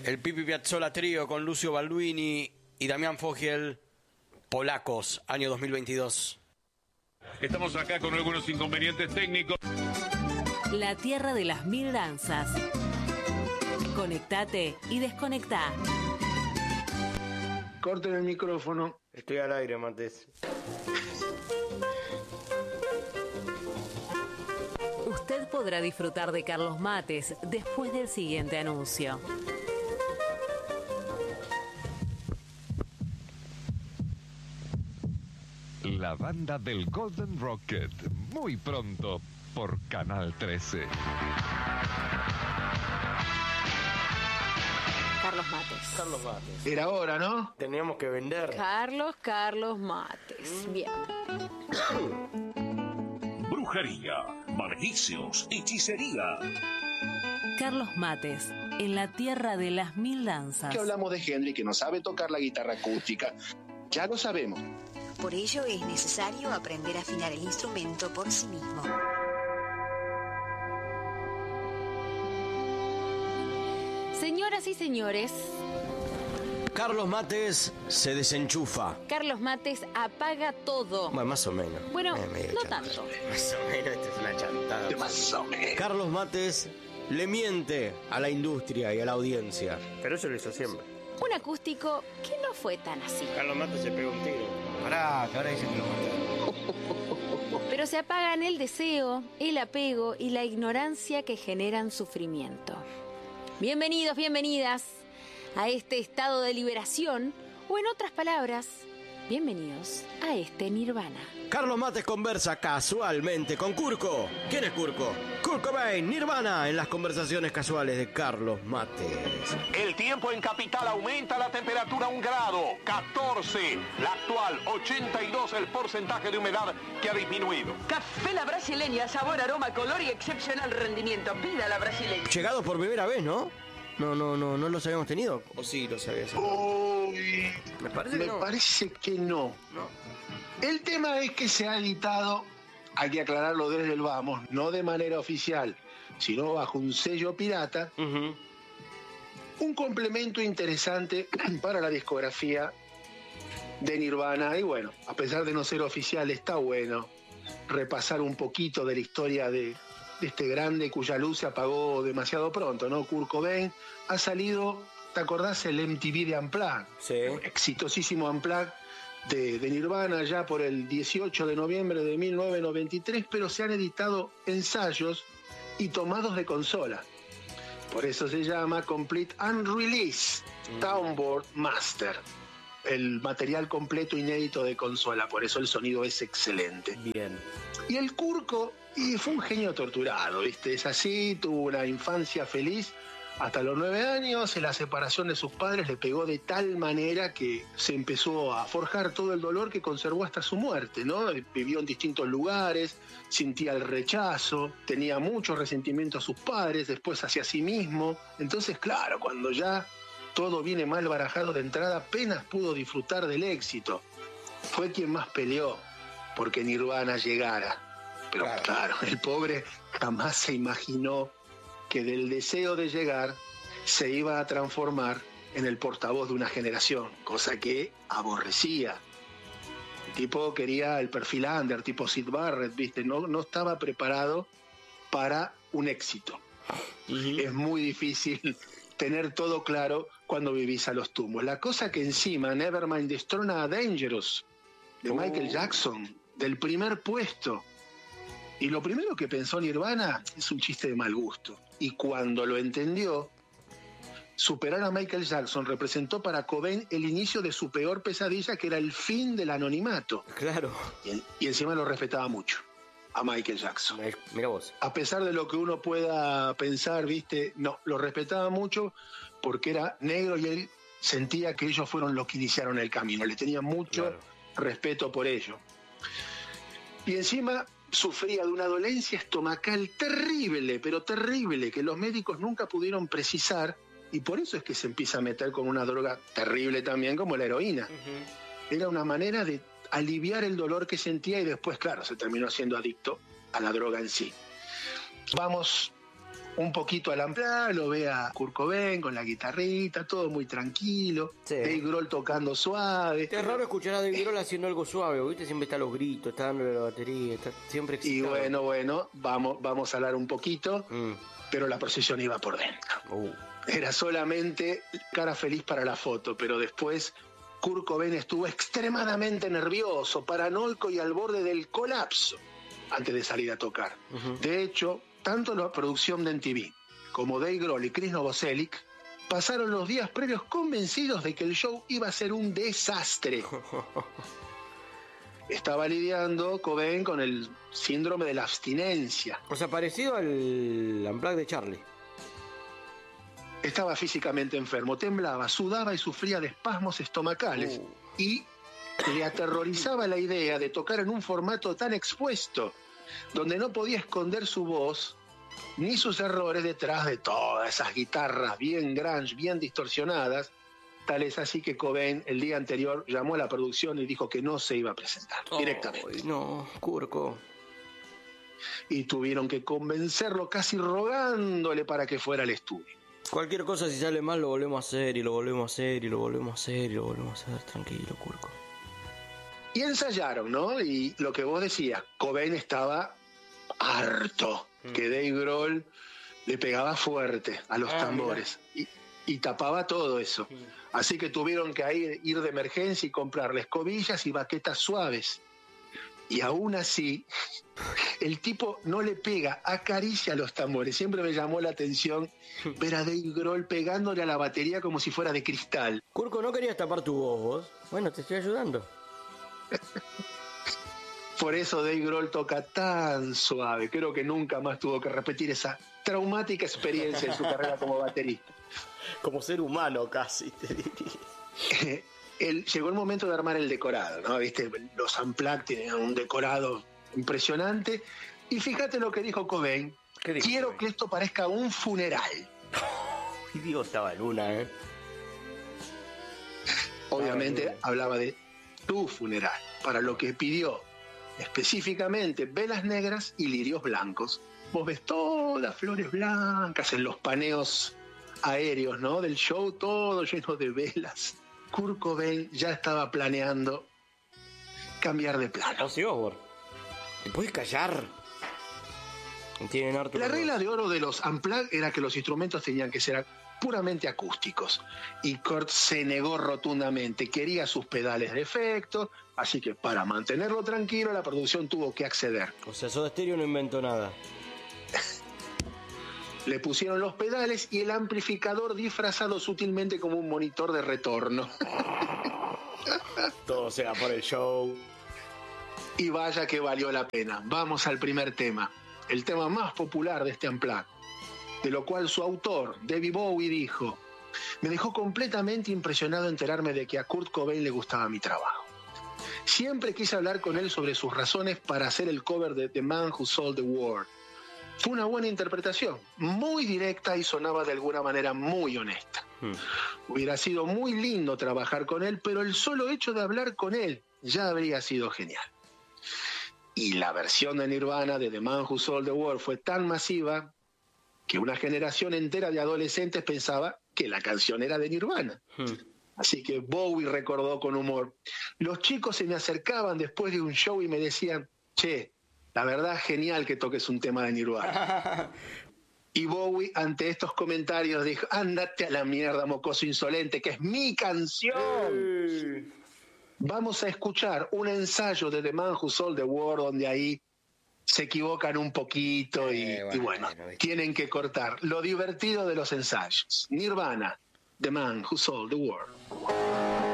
El Pipi Piazzolla Trío con Lucio Balduini y Damián Fogiel, Polacos, año 2022. Estamos acá con algunos inconvenientes técnicos. La tierra de las mil danzas. Conectate y desconectá. Corten el micrófono. Estoy al aire, Mates. Usted podrá disfrutar de Carlos Mates después del siguiente anuncio. La banda del Golden Rocket, muy pronto por Canal 13. Carlos Mates. Carlos Mates. Era hora, ¿no? Teníamos que vender. Carlos Mates. Bien. Brujería, maleficios, hechicería. Carlos Mates, en la tierra de las mil danzas. Que hablamos de Henry, que no sabe tocar la guitarra acústica. Ya lo sabemos. Por ello es necesario aprender a afinar el instrumento por sí mismo. Señoras y señores, Carlos Mates se desenchufa. Carlos Mates apaga todo. Bueno, más o menos. Bueno, Medio no chantada. tanto. Más o menos, esta es una chantada. Más o menos. Carlos Mates le miente a la industria y a la audiencia. Pero eso lo hizo siempre. Un acústico que no fue tan así. Carlos Mates se pegó un tiro. Pará, que ahora dicen que lo mataron. Pero se apagan el deseo, el apego y la ignorancia que generan sufrimiento. Bienvenidos, bienvenidas a este estado de liberación, o en otras palabras, bienvenidos a este nirvana. Carlos Mates conversa casualmente con Kurko. ¿Quién es Kurko? Kurt Cobain, Nirvana, en las conversaciones casuales de Carlos Mates. El tiempo en capital aumenta, la temperatura 1 grado, 14. La actual, 82 el porcentaje de humedad que ha disminuido. Café La Brasileña, sabor, aroma, color y excepcional rendimiento. Pida La Brasileña. Llegado por primera vez, ¿no? No los habíamos tenido. ¿O sí los habías? Uy, Me parece me que no. parece que no. El tema es que se ha editado, hay que aclararlo desde el vamos, no de manera oficial, sino bajo un sello pirata, un complemento interesante para la discografía de Nirvana. Y bueno, a pesar de no ser oficial, está bueno repasar un poquito de la historia de este grande cuya luz se apagó demasiado pronto, ¿no? Kurt Cobain ha salido, ¿te acordás? El MTV de Unplugged, Sí. exitosísimo Unplugged de Nirvana ya por el 18 de noviembre de 1993, pero se han editado ensayos y tomados de consola. Por eso se llama Complete Unreleased Downboard Master, el material completo inédito de consola, por eso el sonido es excelente. Bien. Y el Kurko fue un genio torturado, ¿viste? Es así, tuvo una infancia feliz hasta los 9 años, en la separación de sus padres le pegó de tal manera que se empezó a forjar todo el dolor que conservó hasta su muerte, ¿no? Vivió en distintos lugares, sentía el rechazo, tenía mucho resentimiento a sus padres, después hacia sí mismo. Entonces, claro, cuando ya todo viene mal barajado de entrada, apenas pudo disfrutar del éxito. Fue quien más peleó porque Nirvana llegara. Pero claro, el pobre jamás se imaginó que del deseo de llegar se iba a transformar en el portavoz de una generación, cosa que aborrecía. El tipo quería el perfil under, tipo Syd Barrett, ¿viste? No estaba preparado para un éxito. Es muy difícil tener todo claro cuando vivís a los tumbos. La cosa que encima Nevermind destrona a Dangerous, de Michael Jackson, del primer puesto. Y lo primero que pensó Nirvana es un chiste de mal gusto. Y cuando lo entendió, superar a Michael Jackson representó para Cobain el inicio de su peor pesadilla, que era el fin del anonimato. Claro. Y encima lo respetaba mucho a Michael Jackson. Mira vos. A pesar de lo que uno pueda pensar, ¿viste? No, lo respetaba mucho porque era negro y él sentía que ellos fueron los que iniciaron el camino. Le tenía mucho respeto por ello. Y encima sufría de una dolencia estomacal terrible, pero terrible, que los médicos nunca pudieron precisar, y por eso es que se empieza a meter con una droga terrible también, como la heroína. Era una manera de aliviar el dolor que sentía, y después, claro, se terminó siendo adicto a la droga en sí. Vamos un poquito al Unplugged, lo ve a Kurt Cobain con la guitarrita, todo muy tranquilo. Sí. Dave Grohl tocando suave. Es raro escuchar a Dave Grohl haciendo algo suave, ¿viste? Siempre está a los gritos, está dándole la batería, está siempre excitado. Y bueno, vamos a hablar un poquito, pero la procesión iba por dentro. Era solamente cara feliz para la foto, pero después Kurt Cobain estuvo extremadamente nervioso, paranoico y al borde del colapso antes de salir a tocar. De hecho, tanto la producción de MTV como Dave Grohl y Chris Novoselic pasaron los días previos convencidos de que el show iba a ser un desastre. Estaba lidiando Cobain con el síndrome de la abstinencia. O sea, parecido al Unplugged de Charlie. Estaba físicamente enfermo, temblaba, sudaba y sufría de espasmos estomacales. Y le aterrorizaba la idea de tocar en un formato tan expuesto, donde no podía esconder su voz ni sus errores detrás de todas esas guitarras bien grunge, bien distorsionadas. Tal es así que Cobain el día anterior llamó a la producción y dijo que no se iba a presentar directamente. No, Kurko. Y tuvieron que convencerlo casi rogándole para que fuera al estudio. Cualquier cosa si sale mal lo volvemos a hacer y lo volvemos a hacer y lo volvemos a hacer y lo volvemos a hacer. Tranquilo, Kurko. Y ensayaron, ¿no? Y lo que vos decías, Cobain estaba harto que Dave Grohl le pegaba fuerte a los tambores y tapaba todo eso. Así que tuvieron que ir de emergencia y comprarle escobillas y baquetas suaves. Y aún así, el tipo no le pega, acaricia los tambores. Siempre me llamó la atención ver a Dave Grohl pegándole a la batería como si fuera de cristal. Kurko, ¿no querías tapar tu voz vos? Bueno, te estoy ayudando. Por eso Dave Grohl toca tan suave. Creo que nunca más tuvo que repetir esa traumática experiencia en su carrera como baterista. Como ser humano casi, te diría. Llegó el momento de armar el decorado, ¿no? ¿Viste? Los Unplugged tienen un decorado impresionante. Y fíjate lo que dijo Cobain. Quiero que esto parezca un funeral. Idiota en una, ¿eh? Obviamente hablaba de tu funeral, para lo que pidió específicamente velas negras y lirios blancos. Vos ves todas flores blancas en los paneos aéreos, ¿no? Del show, todo lleno de velas. Kurt Cobain ya estaba planeando cambiar de plano. Ozzy Osbourne, ¿te puedes callar? Tienen harto. La regla de oro de los Unplugged era que los instrumentos tenían que ser puramente acústicos. Y Kurt se negó rotundamente. Quería sus pedales de efecto, así que para mantenerlo tranquilo, la producción tuvo que acceder. O sea, Soda Stereo no inventó nada. Le pusieron los pedales y el amplificador disfrazado sutilmente como un monitor de retorno. Todo sea por el show. Y vaya que valió la pena. Vamos al primer tema. El tema más popular de este Unplugged, de lo cual su autor, David Bowie, dijo: me dejó completamente impresionado enterarme de que a Kurt Cobain le gustaba mi trabajo. Siempre quise hablar con él sobre sus razones para hacer el cover de The Man Who Sold the World. Fue una buena interpretación, muy directa y sonaba de alguna manera muy honesta. Hubiera sido muy lindo trabajar con él, pero el solo hecho de hablar con él ya habría sido genial. Y la versión de Nirvana de The Man Who Sold the World fue tan masiva que una generación entera de adolescentes pensaba que la canción era de Nirvana. Así que Bowie recordó con humor: los chicos se me acercaban después de un show y me decían: che, la verdad genial que toques un tema de Nirvana. Y Bowie ante estos comentarios dijo: ándate a la mierda, mocoso insolente, que es mi canción. Vamos a escuchar un ensayo de The Man Who Sold the World, donde ahí se equivocan un poquito y bueno, tienen que cortar. Lo divertido de los ensayos. Nirvana, The Man Who Sold the World.